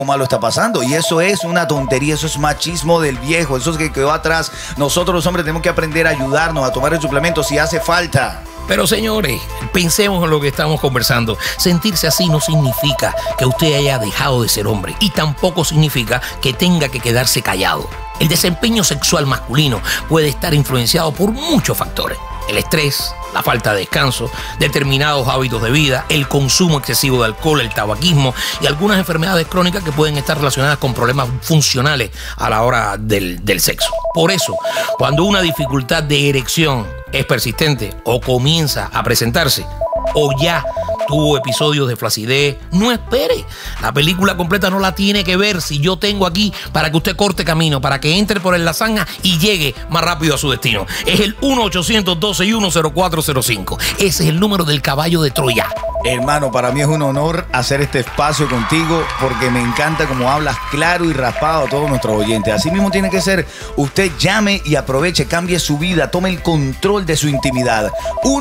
malo está pasando, y eso es una tontería, eso es machismo del viejo, eso es que quedó atrás. Nosotros los hombres tenemos que aprender a ayudarnos a tomar el suplemento si hace falta. Pero señores, pensemos en lo que estamos conversando. Sentirse así no significa que usted haya dejado de ser hombre, y tampoco significa que tenga que quedarse callado. El desempeño sexual masculino puede estar influenciado por muchos factores: el estrés, la falta de descanso, determinados hábitos de vida, el consumo excesivo de alcohol, el tabaquismo y algunas enfermedades crónicas que pueden estar relacionadas con problemas funcionales a la hora del sexo. Por eso, cuando una dificultad de erección es persistente o comienza a presentarse, o ya tuvo episodios de flacidez, no espere. La película completa no la tiene que ver si yo tengo aquí para que usted corte camino, para que entre por la zanja y llegue más rápido a su destino. Es el 1-800-261-0405. Ese es el número del caballo de Troya. Hermano, para mí es un honor hacer este espacio contigo porque me encanta cómo hablas claro y raspado a todos nuestros oyentes. Así mismo tiene que ser. Usted llame y aproveche, cambie su vida, tome el control de su intimidad.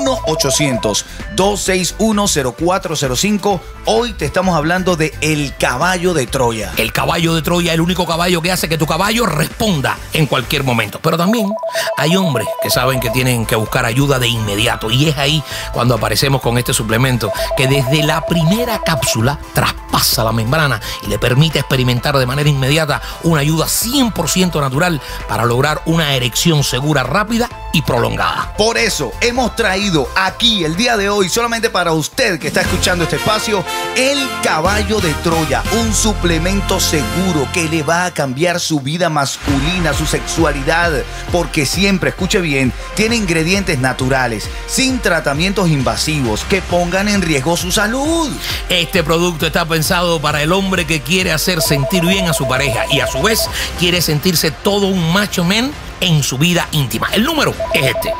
1-800-261-0405. Hoy te estamos hablando de el caballo de Troya. El caballo de Troya es el único caballo que hace que tu caballo responda en cualquier momento. Pero también hay hombres que saben que tienen que buscar ayuda de inmediato, y es ahí cuando aparecemos con este suplemento que desde la primera cápsula traspasa la membrana y le permite experimentar de manera inmediata una ayuda 100% natural para lograr una erección segura, rápida y prolongada. Por eso hemos traído aquí el día de hoy, solamente para usted que está escuchando este espacio, el caballo de Troya, un suplemento seguro que le va a cambiar su vida masculina, su sexualidad, porque siempre, escuche bien, tiene ingredientes naturales, sin tratamientos invasivos que pongan en riesgo su salud. Este producto está pensado para el hombre que quiere hacer sentir bien a su pareja y a su vez quiere sentirse todo un macho man en su vida íntima. El número es este: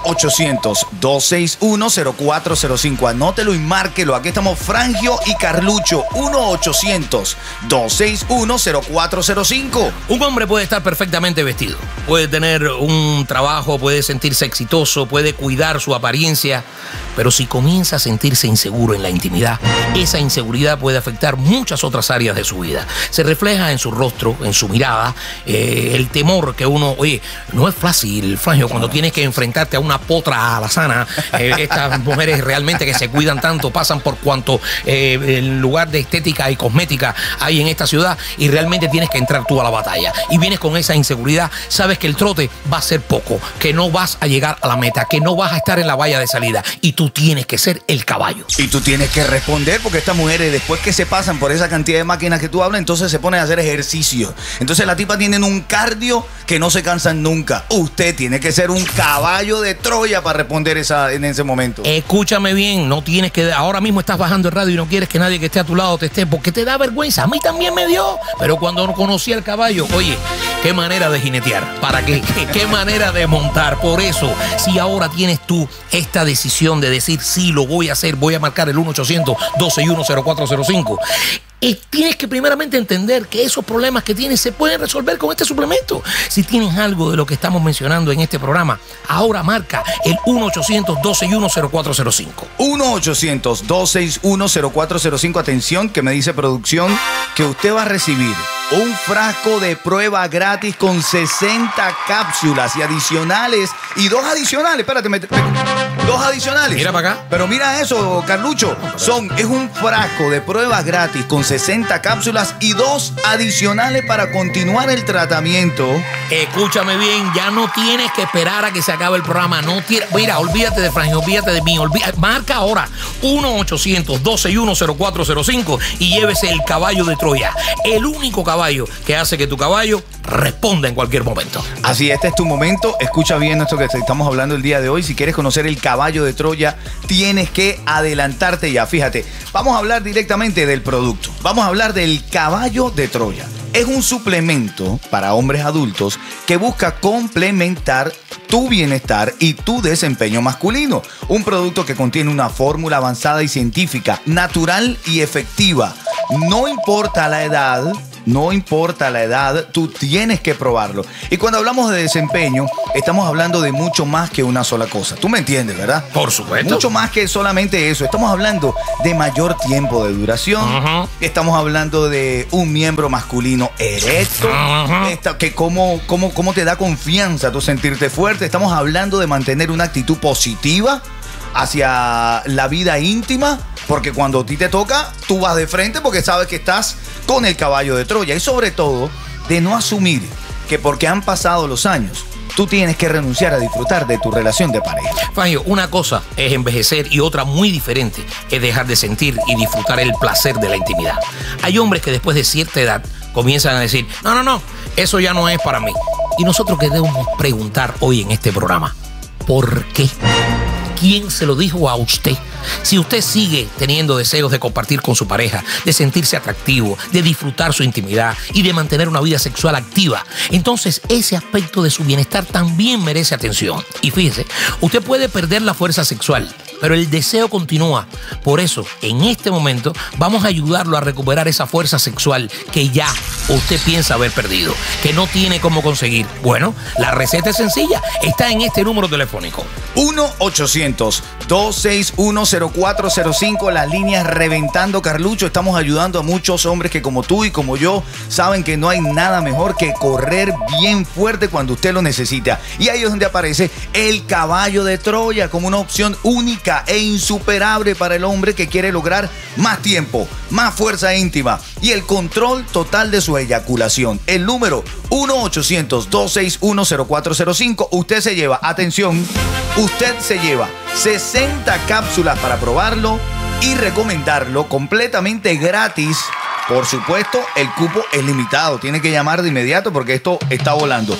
1-800-261-0405. Anótelo y márquelo. Aquí estamos Frangio y Carlucho. 1-800-261-0405. Un hombre puede estar perfectamente vestido, puede tener un trabajo, puede sentirse exitoso, puede cuidar su apariencia, pero si comienza a sentirse inseguro en la intimidad, esa inseguridad puede afectar muchas otras áreas de su vida. Se refleja en su rostro, en su mirada, el temor que uno... Oye, no es fácil, Frangio, cuando tienes que enfrentarte a una potra alazana. Estas mujeres realmente que se cuidan tanto pasan por cuanto el lugar de estética y cosmética hay en esta ciudad, y realmente tienes que entrar tú a la batalla. Y vienes con esa inseguridad, sabes que el trote va a ser poco, que no vas a llegar a la meta, que no vas a estar en la valla de salida, y tú tienes que ser el caballo. Y tú tienes que responder, porque estas mujeres, después que se pasan por esa cantidad de máquinas que tú hablas, entonces se ponen a hacer ejercicio. Entonces las tipas tienen un cardio que no se cansan nunca. Usted tiene que ser un caballo de Troya para responder en ese momento. Escúchame bien, no tienes que... Ahora mismo estás bajando el radio y no quieres que nadie que esté a tu lado te esté, porque te da vergüenza. A mí también me dio. Pero cuando no conocí al caballo, oye, qué manera de jinetear. ¿Para qué? Qué manera de montar. Por eso, si ahora tienes tú esta decisión de decir, sí, lo voy a hacer, voy a marcar el 1-800-261-0405. Tienes que primeramente entender que esos problemas que tienes se pueden resolver con este suplemento. Si tienes algo de lo que estamos mencionando en este programa, ahora marca el 1-800-261-0405. 1-800-261-0405. Atención, que me dice producción que usted va a recibir un frasco de prueba gratis con 60 cápsulas y adicionales. Y dos adicionales, espérate, dos adicionales. Mira para acá. Pero mira eso, Carlucho. Es un frasco de pruebas gratis con 60 cápsulas y dos adicionales para continuar el tratamiento. Escúchame bien, ya no tienes que esperar a que se acabe el programa. Mira, olvídate de Frangio, olvídate de mí. Marca ahora 1-800-261-0405 y llévese el caballo de Troya. El único caballo que hace que tu caballo responda en cualquier momento. Así, este es tu momento. Escucha bien esto que estamos hablando el día de hoy. Si quieres conocer el caballo de Troya, tienes que adelantarte ya. Fíjate, vamos a hablar directamente del producto. Vamos a hablar del caballo de Troya. Es un suplemento para hombres adultos que busca complementar tu bienestar y tu desempeño masculino. Un producto que contiene una fórmula avanzada y científica, natural y efectiva. No importa la edad, no importa la edad, tú tienes que probarlo. Y cuando hablamos de desempeño, estamos hablando de mucho más que una sola cosa. Tú me entiendes, ¿verdad? Por supuesto. Mucho más que solamente eso. Estamos hablando de mayor tiempo de duración. Estamos hablando de un miembro masculino erecto. Que cómo te da confianza tú sentirte fuerte. Estamos hablando de mantener una actitud positiva hacia la vida íntima, porque cuando a ti te toca, tú vas de frente porque sabes que estás con el caballo de Troya. Y sobre todo, de no asumir que porque han pasado los años, tú tienes que renunciar a disfrutar de tu relación de pareja. Fangio, una cosa es envejecer y otra muy diferente es dejar de sentir y disfrutar el placer de la intimidad. Hay hombres que después de cierta edad comienzan a decir, no, eso ya no es para mí. Y nosotros que debemos preguntar hoy en este programa, ¿por qué? ¿Quién se lo dijo a usted? Si usted sigue teniendo deseos de compartir con su pareja, de sentirse atractivo, de disfrutar su intimidad y de mantener una vida sexual activa, entonces ese aspecto de su bienestar también merece atención. Y fíjese, usted puede perder la fuerza sexual, pero el deseo continúa. Por eso, en este momento, vamos a ayudarlo a recuperar esa fuerza sexual que ya usted piensa haber perdido, que no tiene cómo conseguir. Bueno, la receta es sencilla, está en este número telefónico. 1-800-261-0405, las líneas reventando, Carlucho. Estamos ayudando a muchos hombres que como tú y como yo saben que no hay nada mejor que correr bien fuerte cuando usted lo necesita. Y ahí es donde aparece el caballo de Troya como una opción única e insuperable para el hombre que quiere lograr más tiempo, más fuerza íntima y el control total de su eyaculación. El número 1-800-261-0405. Usted se lleva, atención, usted se lleva 60 cápsulas para probarlo y recomendarlo completamente gratis. Por supuesto, el cupo es limitado. Tiene que llamar de inmediato porque esto está volando.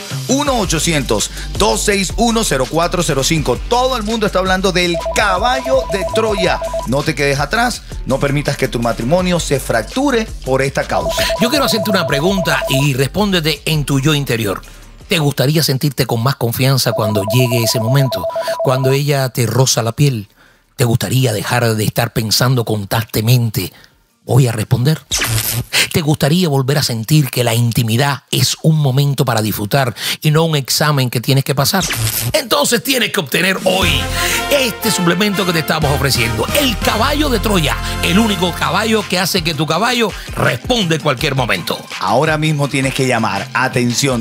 1-800-261-0405. Todo el mundo está hablando del caballo de Troya. No te quedes atrás. No permitas que tu matrimonio se fracture por esta causa. Yo quiero hacerte una pregunta y respóndete en tu yo interior. ¿Te gustaría sentirte con más confianza cuando llegue ese momento? Cuando ella te roza la piel. ¿Te gustaría dejar de estar pensando constantemente? ¿Voy a responder? ¿Te gustaría volver a sentir que la intimidad es un momento para disfrutar y no un examen que tienes que pasar? Entonces tienes que obtener hoy este suplemento que te estamos ofreciendo. El caballo de Troya. El único caballo que hace que tu caballo responda en cualquier momento. Ahora mismo tienes que llamar. Atención,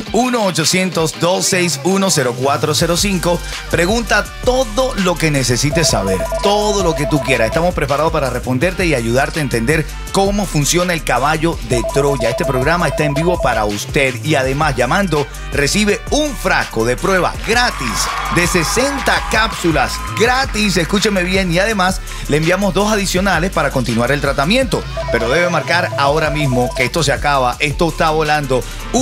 1-800-261-0405. Pregunta todo lo que necesites saber. Todo lo que tú quieras. Estamos preparados para responderte y ayudarte a entender cómo funciona el caballo de Troya. Este programa está en vivo para usted y además llamando recibe un frasco de prueba gratis de 60 cápsulas gratis, escúcheme bien, y además le enviamos 2 adicionales para continuar el tratamiento, pero debe marcar ahora mismo que esto se acaba, esto está volando.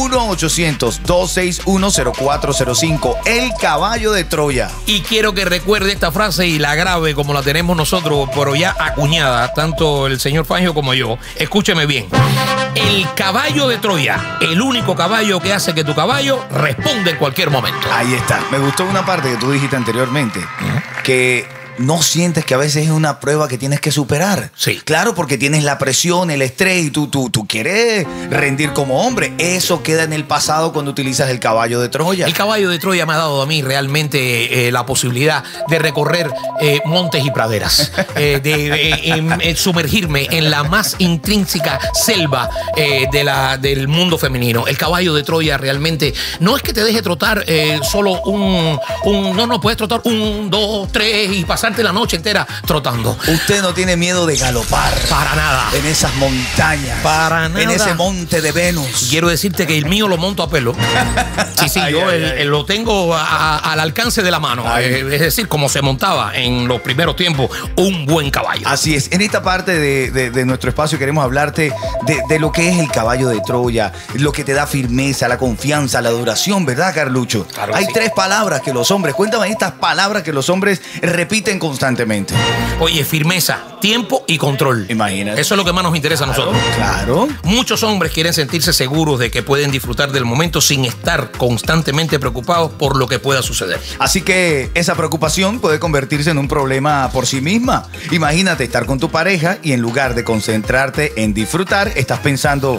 1-800-261-0405, el caballo de Troya. Y quiero que recuerde esta frase y la grabe como la tenemos nosotros, pero ya acuñada, tanto el señor Fangio como yo. Escúcheme bien. El caballo de Troya, el único caballo que hace que tu caballo responda en cualquier momento. Ahí está. Me gustó una parte que tú dijiste anteriormente, que no sientes que a veces es una prueba que tienes que superar. Sí. Claro, porque tienes la presión, el estrés y tú quieres rendir como hombre. Eso queda en el pasado cuando utilizas el caballo de Troya. El caballo de Troya me ha dado a mí realmente la posibilidad de recorrer montes y praderas, de sumergirme en la más intrínseca selva del mundo femenino. El caballo de Troya realmente no es que te deje trotar solo no puedes trotar 1, 2, 3 y pasarte la noche entera trotando. Usted no tiene miedo de galopar. Para nada. En esas montañas. Para nada. En ese monte de Venus. Quiero decirte que el mío lo monto a pelo. Sí, yo lo tengo al alcance de la mano. Es decir, como se montaba en los primeros tiempos un buen caballo. Así es. En esta parte de nuestro espacio queremos hablarte de lo que es el caballo de Troya, lo que te da firmeza, la confianza, la duración, ¿verdad, Carlucho? Claro, hay sí. 3 palabras que los hombres, cuéntame estas palabras que los hombres repiten constantemente. Oye, firmeza, tiempo y control. Imagínate. Eso es lo que más nos interesa a nosotros. Claro. Muchos hombres quieren sentirse seguros de que pueden disfrutar del momento sin estar constantemente preocupados por lo que pueda suceder. Así que esa preocupación puede convertirse en un problema por sí misma. Imagínate estar con tu pareja y en lugar de concentrarte en disfrutar, estás pensando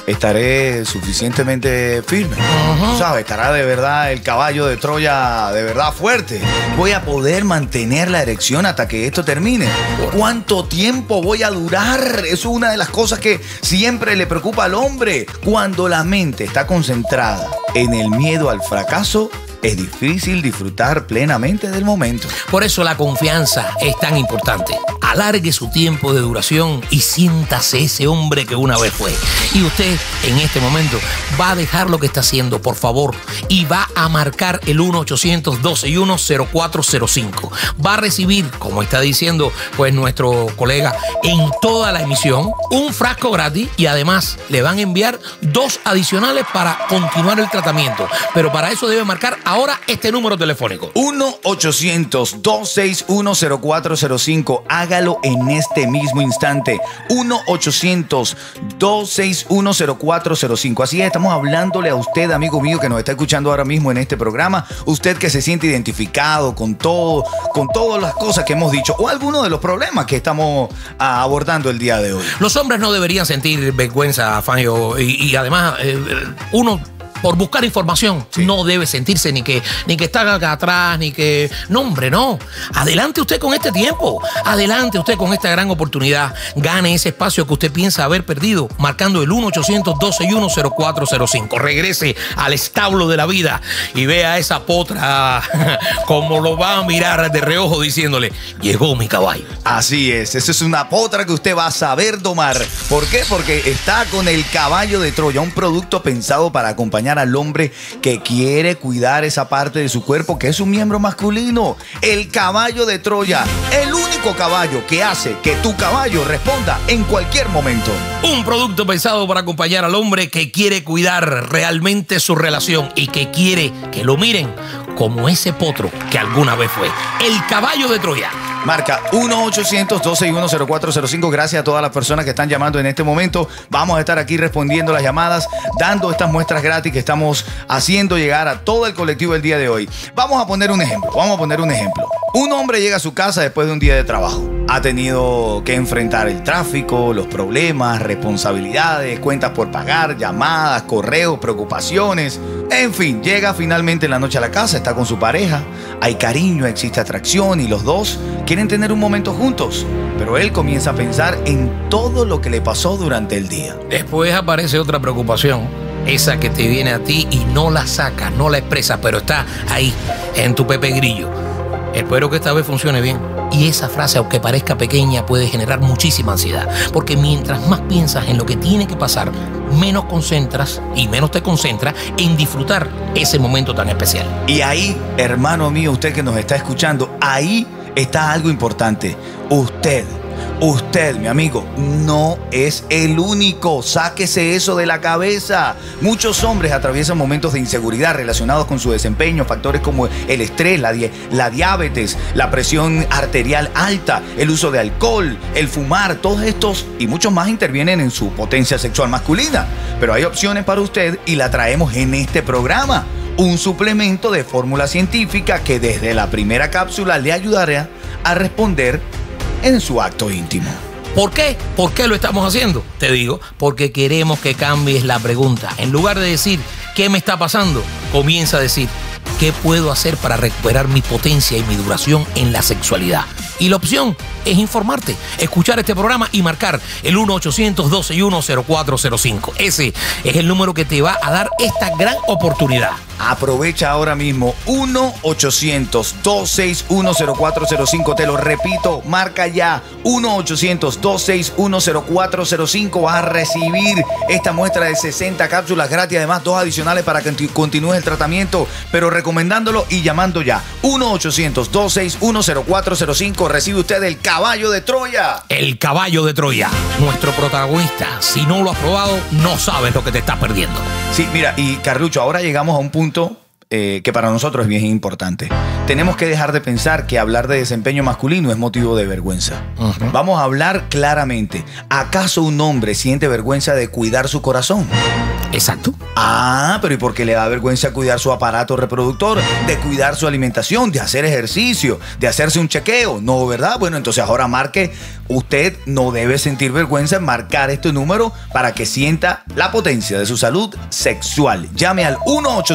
estaré suficientemente firme. ¿Sabes? Estará de verdad el caballo de Troya de verdad fuerte. Voy a poder mantener la erección hasta que esto termine. ¿Cuánto tiempo voy a durar? Eso es una de las cosas que siempre le preocupa al hombre. Cuando la mente está concentrada en el miedo al fracaso, es difícil disfrutar plenamente del momento. Por eso la confianza es tan importante. Alargue su tiempo de duración y siéntase ese hombre que una vez fue. Y usted en este momento va a dejar lo que está haciendo, por favor, y va a marcar el 1-800-261-0405. Va a recibir, como está diciendo pues nuestro colega, en toda la emisión, un frasco gratis y además le van a enviar 2 adicionales para continuar el tratamiento. Pero para eso debe marcar ahora este número telefónico. 1-800-261-0405. Hágalo en este mismo instante. 1-800-261-0405. Así es, estamos hablándole a usted, amigo mío, que nos está escuchando ahora mismo en este programa. Usted que se siente identificado con todo, con todas las cosas que hemos dicho o algunos de los problemas que estamos abordando el día de hoy. Los hombres no deberían sentir vergüenza, Fangio, y además uno, por buscar información, sí, no debe sentirse ni que está acá atrás, ni que... No, hombre, no. Adelante usted con este tiempo. Adelante usted con esta gran oportunidad. Gane ese espacio que usted piensa haber perdido, marcando el 1-800-261-0405. Regrese al establo de la vida y vea a esa potra como lo va a mirar de reojo diciéndole, llegó mi caballo. Así es. Esa es una potra que usted va a saber domar. ¿Por qué? Porque está con el caballo de Troya, un producto pensado para acompañar al hombre que quiere cuidar esa parte de su cuerpo que es un miembro masculino. El caballo de Troya, el único caballo que hace que tu caballo responda en cualquier momento. Un producto pensado para acompañar al hombre que quiere cuidar realmente su relación y que quiere que lo miren como ese potro que alguna vez fue. El caballo de Troya. Marca 1-800-261-0405. Gracias a todas las personas que están llamando en este momento. Vamos a estar aquí respondiendo las llamadas, dando estas muestras gratis que estamos haciendo llegar a todo el colectivo el día de hoy. Vamos a poner un ejemplo. Un hombre llega a su casa después de un día de trabajo. Ha tenido que enfrentar el tráfico, los problemas, responsabilidades, cuentas por pagar, llamadas, correos, preocupaciones. En fin, llega finalmente en la noche a la casa, está con su pareja. Hay cariño, existe atracción y los dos quieren tener un momento juntos. Pero él comienza a pensar en todo lo que le pasó durante el día. Después aparece otra preocupación. Esa que te viene a ti y no la sacas, no la expresas, pero está ahí, en tu Pepe Grillo. Espero que esta vez funcione bien. Y esa frase, aunque parezca pequeña, puede generar muchísima ansiedad. Porque mientras más piensas en lo que tiene que pasar, menos concentras y menos te concentras en disfrutar ese momento tan especial. Y ahí, hermano mío, usted que nos está escuchando, ahí está algo importante. Usted, mi amigo, no es el único. Sáquese eso de la cabeza. Muchos hombres atraviesan momentos de inseguridad relacionados con su desempeño, factores como el estrés, la diabetes, la presión arterial alta, el uso de alcohol, el fumar. Todos estos y muchos más intervienen en su potencia sexual masculina. Pero hay opciones para usted y la traemos en este programa. Un suplemento de fórmula científica que desde la primera cápsula le ayudará a responder en su acto íntimo. ¿Por qué? ¿Por qué lo estamos haciendo? Te digo, porque queremos que cambies la pregunta. En lugar de decir, ¿qué me está pasando? Comienza a decir, ¿qué puedo hacer para recuperar mi potencia y mi duración en la sexualidad? Y la opción es informarte, escuchar este programa y marcar el 1-800-261-0405. Ese es el número que te va a dar esta gran oportunidad. Aprovecha ahora mismo 1-800-261-0405. Te lo repito, marca ya 1-800-261-0405. Vas a recibir esta muestra de 60 cápsulas gratis, además 2 adicionales para que continúes el tratamiento, pero recomendándolo y llamando ya 1-800-261-0405. Recibe usted el caballo de Troya. El caballo de Troya, nuestro protagonista. Si no lo has probado, no sabes lo que te estás perdiendo. Sí, mira, y Carlucho, ahora llegamos a un punto que para nosotros es bien importante. Tenemos que dejar de pensar que hablar de desempeño masculino es motivo de vergüenza. Vamos a hablar claramente. ¿Acaso un hombre siente vergüenza de cuidar su corazón? Exacto. Ah, pero ¿y por qué le da vergüenza cuidar su aparato reproductor, de cuidar su alimentación, de hacer ejercicio, de hacerse un chequeo? No, ¿verdad? Bueno, entonces ahora marque. Usted no debe sentir vergüenza en marcar este número para que sienta la potencia de su salud sexual. Llame al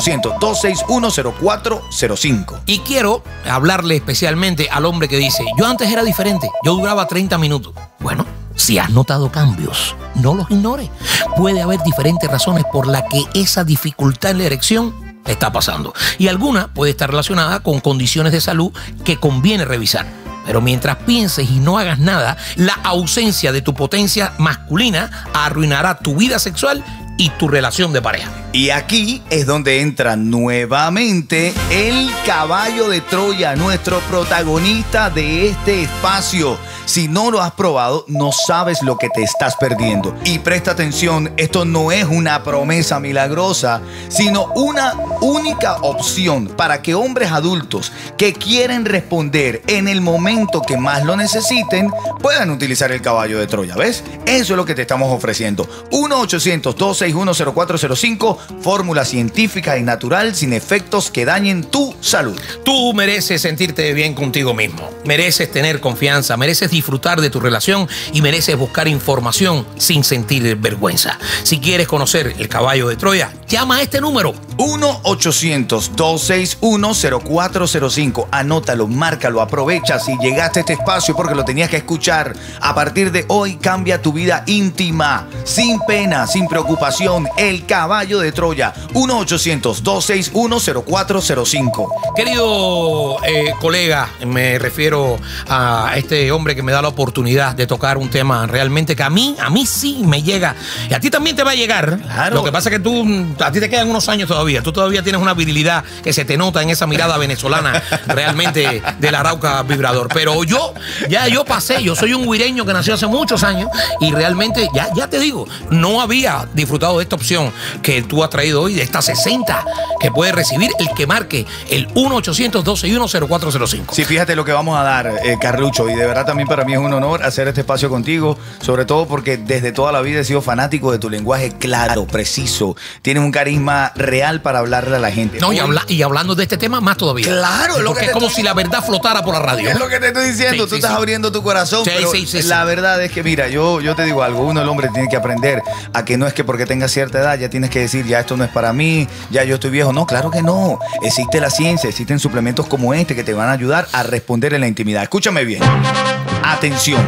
1-800-261-0405. Y quiero hablarle especialmente al hombre que dice, yo antes era diferente, yo duraba 30 minutos. Bueno, si has notado cambios, no los ignores. Puede haber diferentes razones por las que esa dificultad en la erección está pasando. Y alguna puede estar relacionada con condiciones de salud que conviene revisar. Pero mientras pienses y no hagas nada, la ausencia de tu potencia masculina arruinará tu vida sexual y tu relación de pareja. Y aquí es donde entra nuevamente el caballo de Troya, nuestro protagonista de este espacio. Si no lo has probado, no sabes lo que te estás perdiendo. Y presta atención, esto no es una promesa milagrosa, sino una única opción para que hombres adultos que quieren responder en el momento que más lo necesiten puedan utilizar el caballo de Troya. ¿Ves? Eso es lo que te estamos ofreciendo. 1-800-261-0405. Fórmula científica y natural sin efectos que dañen tu salud. Tú mereces sentirte bien contigo mismo. Mereces tener confianza, mereces disfrutar de tu relación y mereces buscar información sin sentir vergüenza. Si quieres conocer el caballo de Troya, llama a este número. 1-800-261-0405. Anótalo, márcalo, aprovecha si llegaste a este espacio porque lo tenías que escuchar. A partir de hoy cambia tu vida íntima, sin pena, sin preocupación. El caballo de Troya. 1-800-261-0405. Querido colega, me refiero a este hombre que me da la oportunidad de tocar un tema realmente que a mí sí me llega. Y a ti también te va a llegar. Claro. Lo que pasa es que a ti te quedan unos años todavía. Tú todavía tienes una virilidad que se te nota en esa mirada venezolana realmente del Arauca vibrador. Pero yo pasé, yo soy un guireño que nació hace muchos años y realmente, ya te digo, no había disfrutado de esta opción que tú has traído hoy, de estas 60 que puede recibir el que marque el 1-800-261-0405. Sí, fíjate lo que vamos a dar, Carlucho, y de verdad también para mí es un honor hacer este espacio contigo, sobre todo porque desde toda la vida he sido fanático de tu lenguaje claro, preciso. Tienes un carisma real para hablarle a la gente. No, y hablando de este tema más todavía. Claro, porque es como si la verdad flotara por la radio. Es lo que te estoy diciendo, tú estás abriendo tu corazón, pero la verdad es que, mira, yo te digo algo, uno, el hombre, tiene que aprender a que no es que porque tenga cierta edad ya tienes que decir, ya esto no es para mí, ya yo estoy viejo. No, claro que no. Existe la ciencia, existen suplementos como este que te van a ayudar a responder en la intimidad. Escúchame bien. Atención.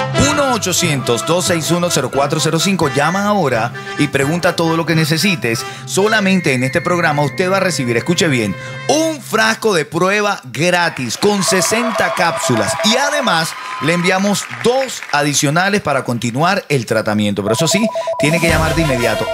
1-800-261-0405. Llama ahora y pregunta todo lo que necesites. Solamente en este programa usted va a recibir, escuche bien, un frasco de prueba gratis con 60 cápsulas. Y además le enviamos 2 adicionales para continuar el tratamiento. Pero eso sí, tiene que llamar de inmediato.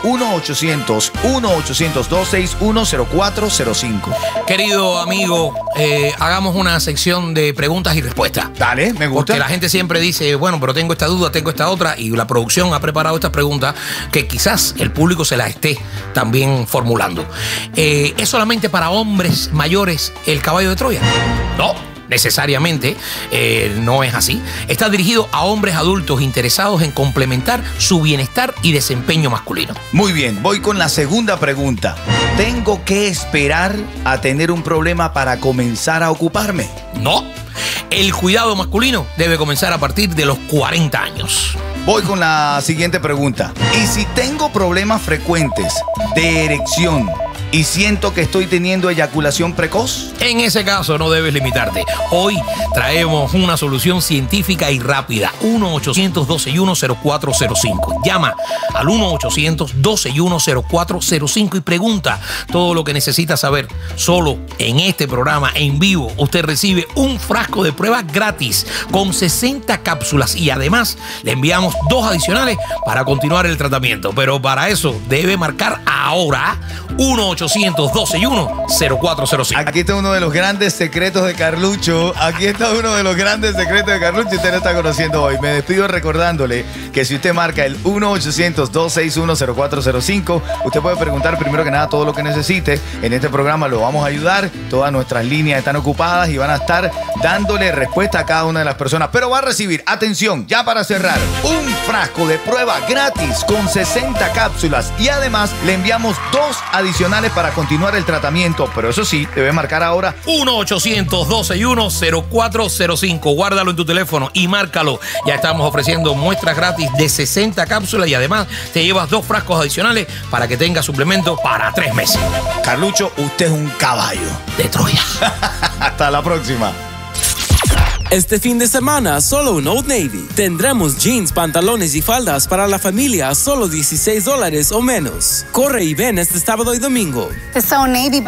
1-800-261-0405. Querido amigo, hagamos una sección de preguntas y respuestas. Dale, me gusta. Porque la gente siempre dice, bueno, pero tengo esta duda, tengo esta otra, y la producción ha preparado estas preguntas que quizás el público se las esté también formulando. ¿Es solamente para hombres mayores el caballo de Troya? No. Necesariamente no es así. Está dirigido a hombres adultos interesados en complementar su bienestar y desempeño masculino. Muy bien, voy con la segunda pregunta. ¿Tengo que esperar a tener un problema para comenzar a ocuparme? No. El cuidado masculino debe comenzar a partir de los 40 años. Voy con la siguiente pregunta. ¿Y si tengo problemas frecuentes de erección y siento que estoy teniendo eyaculación precoz? En ese caso no debes limitarte. Hoy traemos una solución científica y rápida. 1-800-261-0405. Llama al 1-800-261-0405 y pregunta todo lo que necesitas saber. Solo en este programa en vivo usted recibe un frasco de pruebas gratis con 60 cápsulas y además le enviamos 2 adicionales para continuar el tratamiento. Pero para eso debe marcar ahora 1-800-261-0405. 1-800-261-0405. Aquí está uno de los grandes secretos de Carlucho. Usted lo está conociendo hoy. Me despido recordándole que si usted marca el 1-800-261-0405, usted puede preguntar primero que nada todo lo que necesite. En este programa lo vamos a ayudar. Todas nuestras líneas están ocupadas y van a estar dándole respuesta a cada una de las personas. Pero va a recibir, atención, ya para cerrar, un frasco de prueba gratis con 60 cápsulas. Y además le enviamos 2 adicionales para continuar el tratamiento. Pero eso sí, debe marcar ahora 1-800-261-0405. Guárdalo en tu teléfono y márcalo. Ya estamos ofreciendo muestras gratis de 60 cápsulas y además te llevas 2 frascos adicionales para que tengas suplemento para 3 meses. Carlucho, usted es un caballo de Troya. Hasta la próxima. Este fin de semana, solo en Old Navy. Tendremos jeans, pantalones y faldas para la familia a solo $16 o menos. Corre y ven este sábado y domingo. It's Old Navy.